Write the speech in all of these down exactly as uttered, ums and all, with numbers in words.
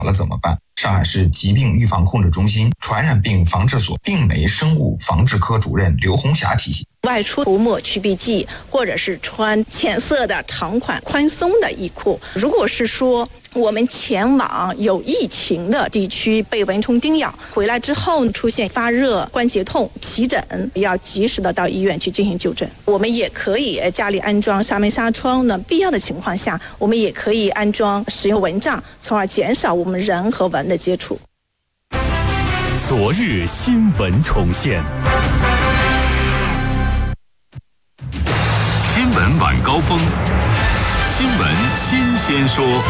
了怎么办？上海市疾病预防控制中心传染病防治所病媒生物防治科主任刘红霞提醒， 外出涂抹去鼻剂，或者是穿浅色的长款宽松的衣裤。如果是说我们前往有疫情的地区被蚊虫叮咬，回来之后出现发热、关节痛、皮疹，要及时的到医院去进行就诊。我们也可以家里安装纱门纱窗呢，必要的情况下，我们也可以安装使用蚊帐，从而减少我们人和蚊的接触。 昨日新闻重现，新闻晚高峰，新闻新鲜说。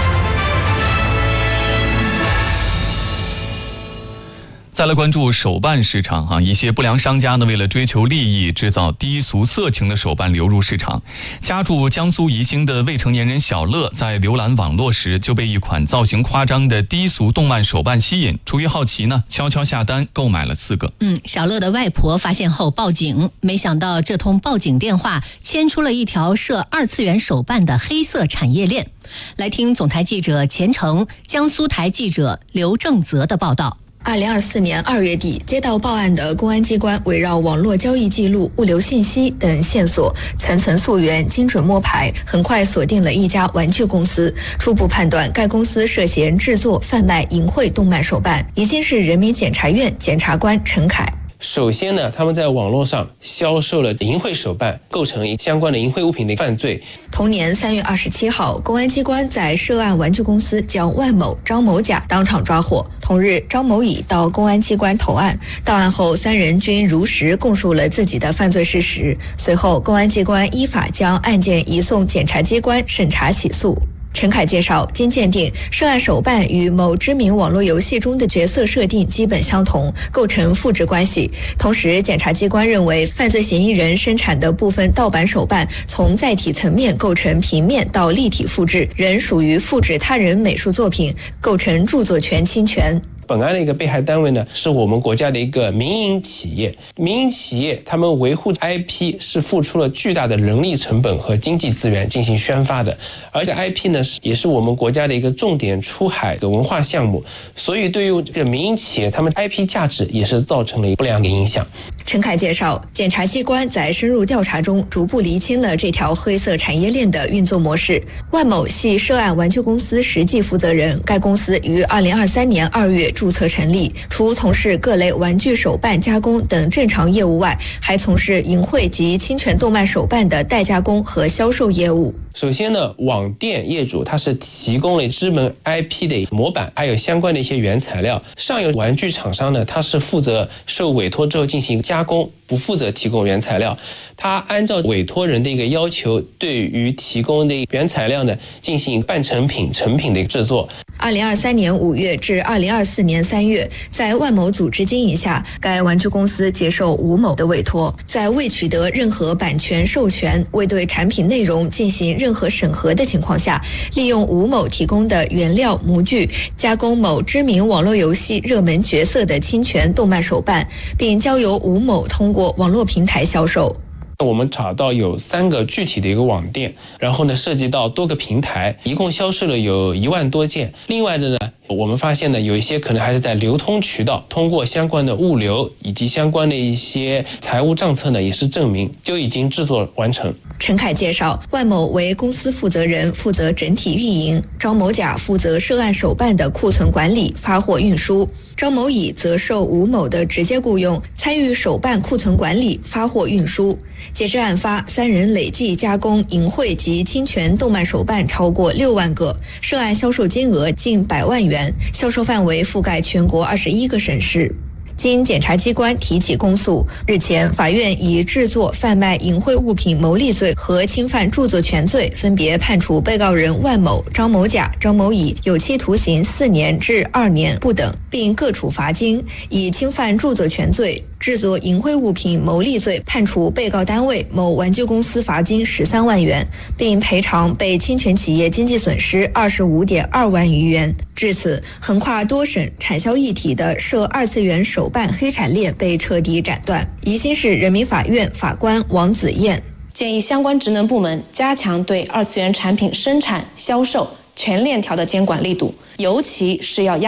再来关注手办市场哈，一些不良商家呢，为了追求利益，制造低俗色情的手办流入市场。家住江苏宜兴的未成年人小乐，在浏览网络时就被一款造型夸张的低俗动漫手办吸引，出于好奇呢，悄悄下单购买了四个。 嗯，小乐的外婆发现后报警，没想到这通报警电话牵出了一条涉二次元手办的黑色产业链。来听总台记者钱成、江苏台记者刘正泽的报道。 二零二四年二月底，接到报案的公安机关围绕网络交易记录、物流信息等线索，层层溯源，精准摸排，很快锁定了一家玩具公司。初步判断，该公司涉嫌制作、贩卖淫秽动漫手办。宜兴市人民检察院检察官陈凯。 首先呢，他们在网络上销售了淫秽手办，构成相关的淫秽物品的犯罪。 同年三月二十七号，公安机关在涉案玩具公司将万某、张某甲当场抓获。同日，张某乙到公安机关投案，到案后三人均如实供述了自己的犯罪事实。随后，公安机关依法将案件移送检察机关审查起诉。陈凯介绍，经鉴定，涉案手办与某知名网络游戏中的角色设定基本相同，构成复制关系。同时，检察机关认为，犯罪嫌疑人生产的部分盗版手办从载体层面构成平面到立体复制，仍属于复制他人美术作品，构成著作权侵权。 本案的一个被害单位呢，是我们国家的一个民营企业。民营企业他们维护 I P 是付出了巨大的人力成本和经济资源进行宣发的，而且 I P 呢也是我们国家的一个重点出海的文化项目，所以对于这个民营企业，他们 I P 价值也是造成了不良的影响。 陈凯介绍，检察机关在深入调查中逐步厘清了这条黑色产业链的运作模式。万某系涉案玩具公司实际负责人，该公司于二零二三年二月注册成立，除从事各类玩具手办加工等正常业务外，还从事淫秽及侵权动漫手办的代加工和销售业务。 首先呢，网店业主他是提供了知名 I P 的模板，还有相关的一些原材料。上游玩具厂商呢，他是负责受委托之后进行加工，不负责提供原材料。他按照委托人的一个要求，对于提供的原材料呢，进行半成品、成品的制作。 二零二三年五月至二零二四年三月，在万某组织经营下，该玩具公司接受吴某的委托，在未取得任何版权授权、未对产品内容进行任何审核的情况下，利用吴某提供的原料模具，加工某知名网络游戏热门角色的侵权动漫手办，并交由吴某通过网络平台销售。 我们找到有三个具体的一个网店，然后呢涉及到多个平台，一共销售了有一万多件。另外的呢，我们发现呢有一些可能还是在流通渠道，通过相关的物流以及相关的一些财务账册呢也是证明就已经制作完成。 陈凯介绍，万某为公司负责人，负责整体运营；张某甲负责涉案手办的库存管理、发货运输；张某乙则受吴某的直接雇佣，参与手办库存管理、发货运输。截至案发，三人累计加工淫秽及侵权动漫手办超过六万个，涉案销售金额近百万元，销售范围覆盖全国二十一个省市。经检察机关提起公诉，日前法院以制作、贩卖淫秽物品牟利罪和侵犯著作权罪分别判处被告人万某、张某甲、张某乙有期徒刑四年至二年不等，并各处罚金。以侵犯著作权罪、制作淫秽物品牟利罪判处被告单位某玩具公司罚金十三万元，并赔偿被侵权企业经济损失二十五点二万余元。至此，横跨多省、产销一体的涉二次元手办黑产链被彻底斩断。宜兴市人民法院法官王子燕建议相关职能部门加强对二次元产品生产、销售全链条的监管力度，尤其是要压